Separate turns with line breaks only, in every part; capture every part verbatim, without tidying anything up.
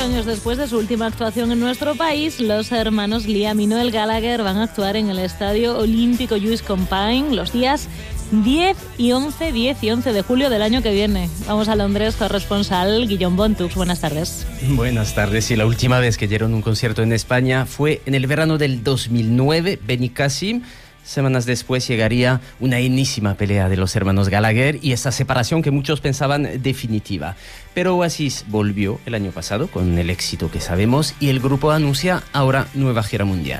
Ocho años después de su última actuación en nuestro país, los hermanos Liam y Noel Gallagher van a actuar en el Estadio Olímpico Lluís Companys los días diez y once, diez y once de julio del año que viene. Vamos a Londres, corresponsal Guillaume Bontux. Buenas tardes.
Buenas tardes. Y la última vez que dieron un concierto en España fue en el verano del dos mil nueve, Benicàssim. Semanas después llegaría una enésima pelea de los hermanos Gallagher y esa separación que muchos pensaban definitiva. Pero Oasis volvió el año pasado con el éxito que sabemos y el grupo anuncia ahora nueva gira mundial.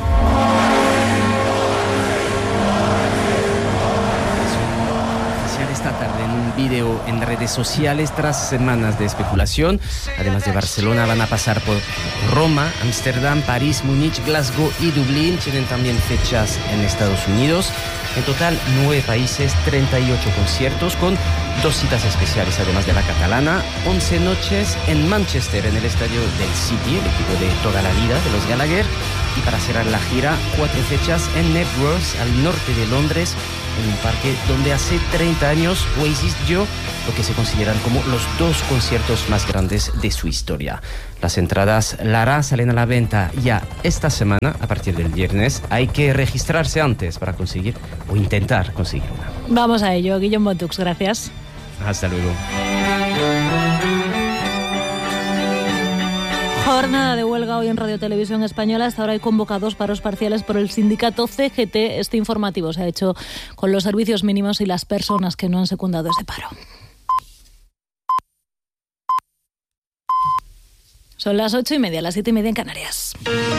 Esta tarde en un vídeo en redes sociales tras semanas de especulación. Además de Barcelona van a pasar por Roma, Ámsterdam, París, Múnich, Glasgow y Dublín. Tienen también fechas en Estados Unidos. En total, nueve países, treinta y ocho conciertos con dos citas especiales, además de la catalana. once noches en Manchester, en el estadio del City, el equipo de toda la vida de los Gallagher. Y para cerrar la gira, cuatro fechas en Knebworth, al norte de Londres, en un parque donde hace treinta años Oasis dio lo que se consideran como los dos conciertos más grandes de su historia. Las entradas Lara salen a la venta ya esta semana, a partir del viernes. Hay que registrarse antes para conseguir o intentar conseguir una.
Vamos a ello, Guillaume Bontux, gracias.
Hasta luego.
Jornada de huelga hoy en Radio Televisión Española. Hasta ahora hay convocados paros parciales por el sindicato C G T. Este informativo se ha hecho con los servicios mínimos y las personas que no han secundado ese paro. Son las ocho y media, las siete y media en Canarias.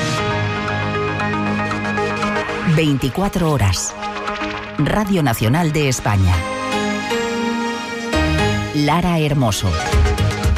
veinticuatro horas. Radio Nacional de España. Lara Hermoso.